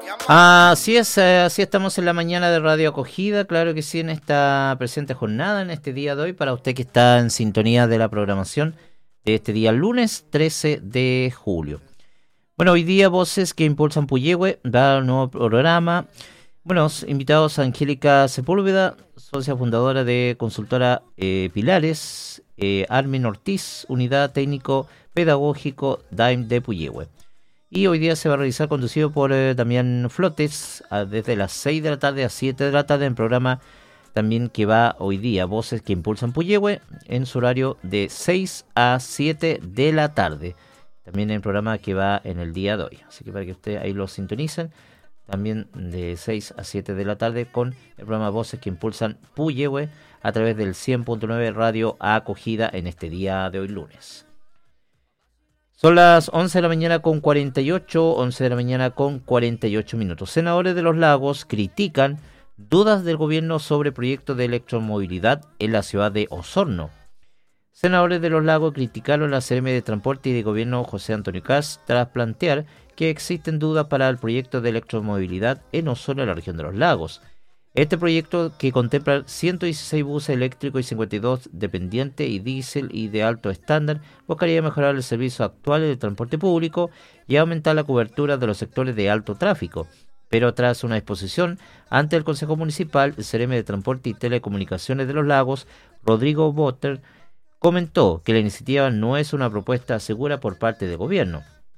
Así es, así estamos en la mañana de Radio Acogida, claro que sí, en esta presente jornada, en este día de hoy, para usted que está en sintonía de la programación de este día lunes 13 de julio. Bueno, hoy día Voces que Impulsan Puyehue da un nuevo programa. Bueno, invitados a Angélica Sepúlveda, socia fundadora de consultora Pilares, Armin Ortiz, Unidad Técnico Pedagógico DAIM de Puyehue. Y hoy día se va a realizar conducido por Damián Flotes desde las 6 de la tarde a 7 de la tarde en programa también que va hoy día, Voces que Impulsan Puyehue, en su horario de 6 a 7 de la tarde. También en el programa que va en el día de hoy. Así que para que ustedes ahí lo sintonicen, también de 6 a 7 de la tarde con el programa Voces que Impulsan Puyehue a través del 100.9 Radio Acogida en este día de hoy lunes. Son las 11 de la mañana con 11 de la mañana con 48 minutos. Senadores de los Lagos critican dudas del gobierno sobre proyectos de electromovilidad en la ciudad de Osorno. Senadores de los Lagos criticaron la CRM de Transporte y de Gobierno José Antonio Kast tras plantear que existen dudas para el proyecto de electromovilidad en Osorno, en la región de los Lagos. Este proyecto, que contempla 116 buses eléctricos y 52 dependientes y diésel y de alto estándar, buscaría mejorar el servicio actual del transporte público y aumentar la cobertura de los sectores de alto tráfico. Pero tras una exposición ante el Consejo Municipal, el CRM de Transporte y Telecomunicaciones de los Lagos, Rodrigo Botter, comentó que la iniciativa no es una propuesta segura por parte del gobierno.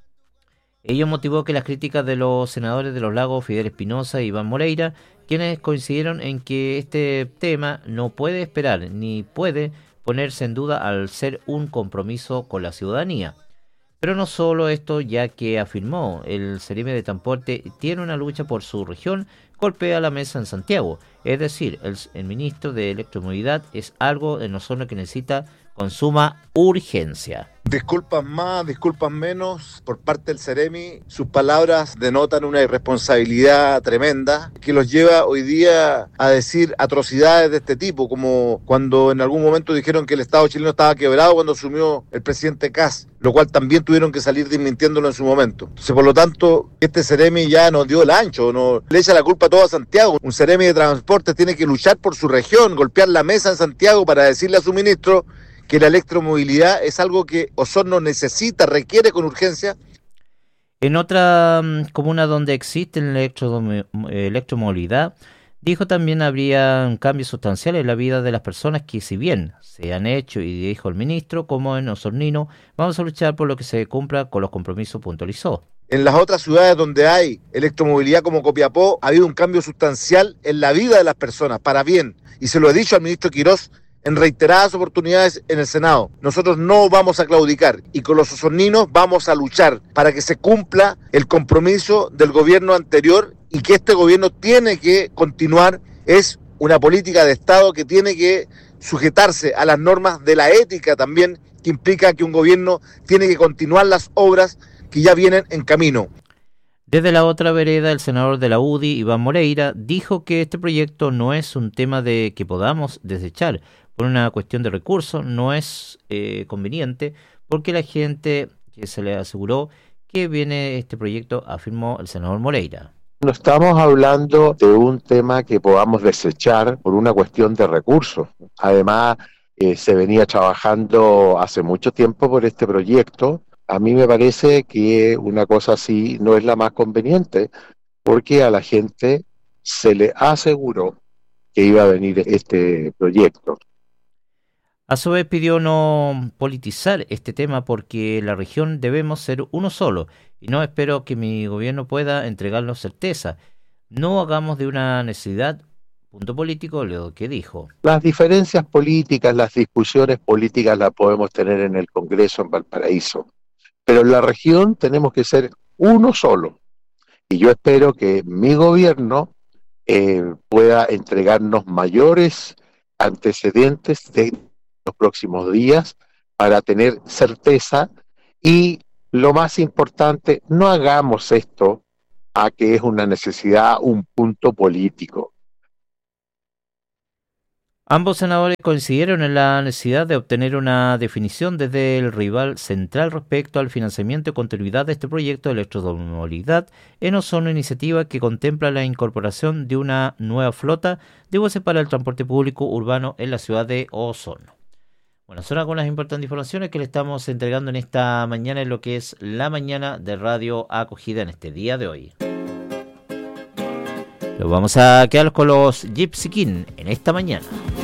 Ello motivó que las críticas de los senadores de los Lagos, Fidel Espinosa y Iván Moreira, quienes coincidieron en que este tema no puede esperar ni puede ponerse en duda al ser un compromiso con la ciudadanía. Pero no solo esto, ya que afirmó el CRM de Transporte tiene una lucha por su región, golpea la mesa en Santiago. Es decir, el ministro de Electromovilidad es algo en Osorno que necesita con suma urgencia. Disculpas más, disculpas menos por parte del Ceremi. Sus palabras denotan una irresponsabilidad tremenda que los lleva hoy día a decir atrocidades de este tipo, como cuando en algún momento dijeron que el Estado chileno estaba quebrado cuando asumió el presidente Kast, lo cual también tuvieron que salir desmintiéndolo en su momento. Entonces, por lo tanto, este Ceremi ya nos dio el ancho, no le echa la culpa a todo a Santiago. Un Ceremi de Transporte tiene que luchar por su región, golpear la mesa en Santiago para decirle a su ministro que la electromovilidad es algo que Osorno necesita, requiere con urgencia. En otra comuna donde existe la electromovilidad, dijo también habría un cambio sustancial en la vida de las personas que, si bien se han hecho, y dijo el ministro, como en Osornino, vamos a luchar por lo que se cumpla con los compromisos, puntualizó. En las otras ciudades donde hay electromovilidad como Copiapó, ha habido un cambio sustancial en la vida de las personas, para bien. Y se lo he dicho al ministro Quirós en reiteradas oportunidades en el Senado. Nosotros no vamos a claudicar y con los osorninos vamos a luchar para que se cumpla el compromiso del gobierno anterior y que este gobierno tiene que continuar. Es una política de Estado que tiene que sujetarse a las normas de la ética también, que implica que un gobierno tiene que continuar las obras que ya vienen en camino. Desde la otra vereda, el senador de la UDI, Iván Moreira, dijo que este proyecto no es un tema de que podamos desechar por una cuestión de recursos, no es conveniente, porque la gente que se le aseguró que viene este proyecto, afirmó el senador Moreira. No estamos hablando de un tema que podamos desechar por una cuestión de recursos. Además, se venía trabajando hace mucho tiempo por este proyecto. A mí me parece que una cosa así no es la más conveniente, porque a la gente se le aseguró que iba a venir este proyecto. A su vez pidió no politizar este tema porque la región debemos ser uno solo y no espero que mi gobierno pueda entregarnos certeza. No hagamos de una necesidad punto político lo que dijo. Las diferencias políticas, las discusiones políticas las podemos tener en el Congreso en Valparaíso, pero en la región tenemos que ser uno solo. Y yo espero que mi gobierno pueda entregarnos mayores antecedentes de los próximos días para tener certeza y, lo más importante, no hagamos esto a que es una necesidad, un punto político. Ambos senadores coincidieron en la necesidad de obtener una definición desde el rival central respecto al financiamiento y continuidad de este proyecto de electromovilidad en Osorno, iniciativa que contempla la incorporación de una nueva flota de buses para el transporte público urbano en la ciudad de Osorno. Bueno, son algunas importantes informaciones que le estamos entregando en esta mañana en lo que es la mañana de Radio Acogida en este día de hoy. Nos vamos a quedar con los Gypsy King en esta mañana.